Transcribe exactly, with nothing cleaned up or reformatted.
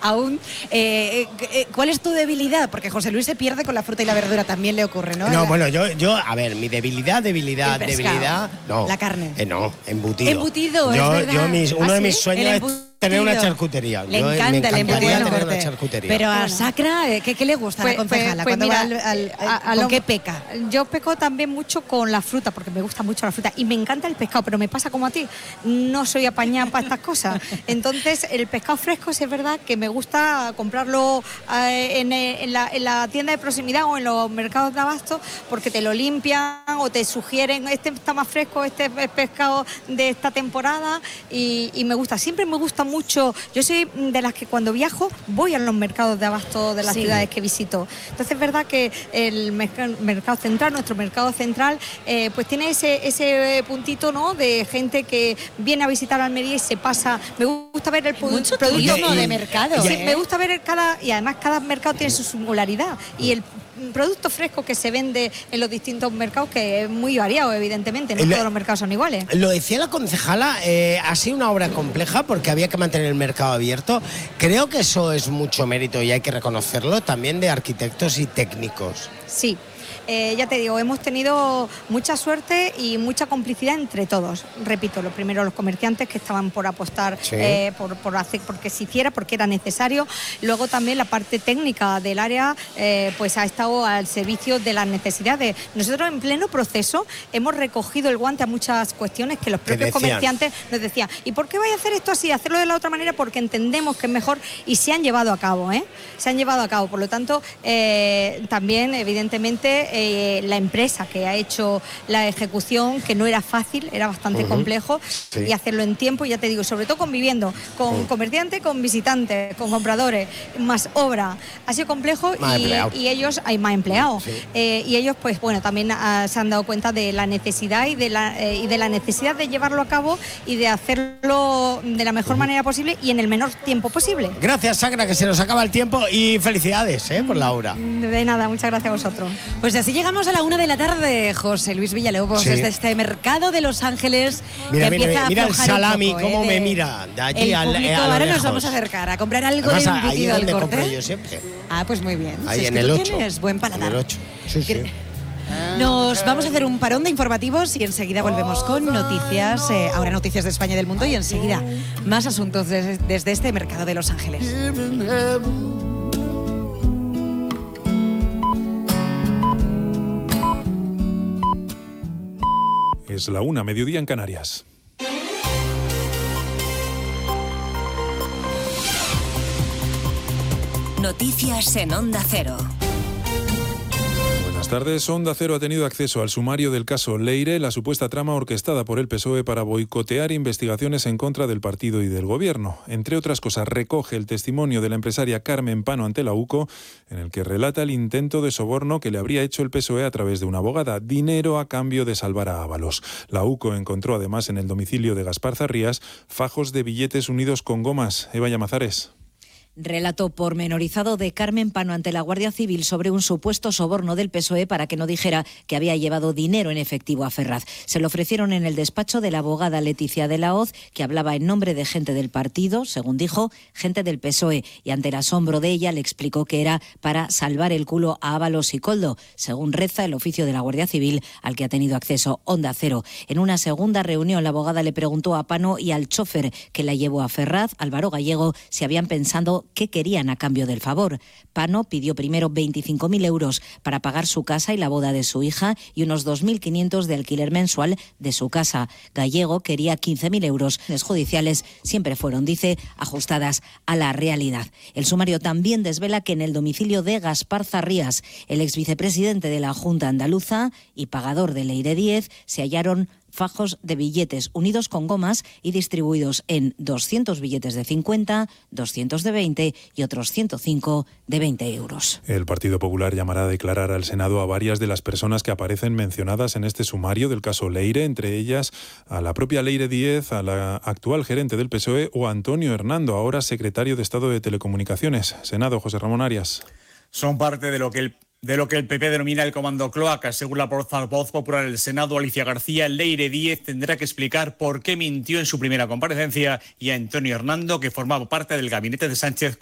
aún. Eh, eh, ¿Cuál es tu debilidad? Porque José Luis se pierde con la fruta y la verdura, también le ocurre, ¿no? No, la... bueno, yo, yo, a ver, mi debilidad, debilidad, debilidad, no. La carne. Eh, no, embutido. Embutido, yo, es verdad. yo mis, uno ¿Ah, de mis sí? sueños es tener una charcutería. Le yo, encanta me el encantaría embutido. tener una charcutería. Pero a Sacra, ¿qué, qué le gusta a Pues, la concejala? pues, Cuando pues va mira, al, al, a- a ¿con lo- qué peca? Yo peco también mucho con la fruta, porque me gusta mucho la fruta y me encanta el pescado, pero me pasa como a ti, no soy apañada para estas cosas. Entonces, el pescado fresco sí es verdad que me gusta comprarlo eh, en, en, la, en la tienda de proximidad o en los mercados de abasto, porque te lo limpian o te sugieren, este está más fresco, este es pescado de esta temporada, y, y me gusta, siempre me gusta mucho. Yo soy de las que cuando viajo voy a los mercados de abasto de las Sí. ciudades que visito. Entonces es verdad que el merc- mercado central, nuestro mercado central, eh, pues tiene ese, ese puntito, ¿no?, de gente que viene a visitar Almería y se pasa. Me gusta ver el pu- Mucho producto turismo de mercado, Sí, ¿eh? me gusta ver el cada, y además cada mercado tiene su singularidad, y el producto fresco que se vende en los distintos mercados, que es muy variado, evidentemente, no El- todos los mercados son iguales. Lo decía la concejala, eh, ha sido una obra compleja porque había que mantener el mercado abierto. Creo que eso es mucho mérito y hay que reconocerlo también de arquitectos y técnicos. Sí. Eh, ya te digo, hemos tenido mucha suerte y mucha complicidad entre todos. Repito, lo primero los comerciantes que estaban por apostar, Sí. eh, por, por hacer, porque se hiciera, porque era necesario. Luego también la parte técnica del área, eh, pues ha estado al servicio de las necesidades. Nosotros en pleno proceso hemos recogido el guante a muchas cuestiones que los Que propios decían. comerciantes nos decían, ¿y por qué vais a hacer esto así? Hacerlo de la otra manera porque entendemos que es mejor, y se han llevado a cabo, ¿eh? Se han llevado a cabo. Por lo tanto, eh, también, evidentemente, eh, la empresa que ha hecho la ejecución, que no era fácil, era bastante Ujú. complejo, Sí. y hacerlo en tiempo, ya te digo, sobre todo conviviendo con Sí. comerciantes, con visitantes, con compradores, más obra. Ha sido complejo Más y, empleados. y ellos, hay más empleados. Sí. Eh, y ellos, pues bueno, también ah, se han dado cuenta de la necesidad y de la, eh, y de la necesidad de llevarlo a cabo y de hacerlo de la mejor manera posible y en el menor tiempo posible. Gracias, Sacra, que se nos acaba el tiempo y felicidades eh, por la obra. De nada, muchas gracias a vosotros. Pues así llegamos a la una de la tarde, José Luis Villalobos, Sí. desde este mercado de Los Ángeles. Mira, que mira, empieza mira a el aflojar un salami, poco, cómo ¿eh? me de- mira, de allí el al- público. a lo Ahora nos lejos. vamos a acercar a comprar algo Además, de ahí embutido al donde corte. compro yo siempre. Ah, pues muy bien. Ahí Si es en que el tú ocho. tienes buen paladar. En el ocho. Sí, sí. Nos vamos a hacer un parón de informativos y enseguida volvemos con noticias, eh, ahora noticias de España y del mundo, y enseguida más asuntos des- desde este mercado de Los Ángeles. Es la una, mediodía en Canarias. Noticias en Onda Cero. Buenas tardes. Onda Cero ha tenido acceso al sumario del caso Leire, la supuesta trama orquestada por el P S O E para boicotear investigaciones en contra del partido y del gobierno. Entre otras cosas, recoge el testimonio de la empresaria Carmen Pano ante la UCO, en el que relata el intento de soborno que le habría hecho el P S O E a través de una abogada, dinero a cambio de salvar a Ábalos. La UCO encontró además en el domicilio de Gaspar Zarrías fajos de billetes unidos con gomas. Eva Llamazares. Relato pormenorizado de Carmen Pano ante la Guardia Civil sobre un supuesto soborno del P S O E para que no dijera que había llevado dinero en efectivo a Ferraz. Se lo ofrecieron en el despacho de la abogada Leticia de la Hoz, que hablaba en nombre de gente del partido, según dijo, gente del P S O E, y ante el asombro de ella le explicó que era para salvar el culo a Ábalos y Koldo, según reza el oficio de la Guardia Civil al que ha tenido acceso Onda Cero. En una segunda reunión, la abogada le preguntó a Pano y al chofer que la llevó a Ferraz, Álvaro Gallego, si habían pensado qué querían a cambio del favor. Pano pidió primero veinticinco mil euros para pagar su casa y la boda de su hija y unos dos mil quinientos de alquiler mensual de su casa. Gallego quería quince mil euros. Las judiciales siempre fueron, dice, ajustadas a la realidad. El sumario también desvela que en el domicilio de Gaspar Zarrías, el exvicepresidente de la Junta Andaluza y pagador de Leire diez, se hallaron fajos de billetes unidos con gomas y distribuidos en doscientos billetes de cincuenta, doscientos de veinte y otros ciento cinco de veinte euros. El Partido Popular llamará a declarar al Senado a varias de las personas que aparecen mencionadas en este sumario del caso Leire, entre ellas a la propia Leire Díez, a la actual gerente del P S O E o a Antonio Hernando, ahora secretario de Estado de Telecomunicaciones. Senado, José Ramón Arias. Son parte de lo que el De lo que el P P denomina el comando cloaca. Según la portavoz popular del Senado, Alicia García, Leire Díez tendrá que explicar por qué mintió en su primera comparecencia, y a Antonio Hernando, que formaba parte del gabinete de Sánchez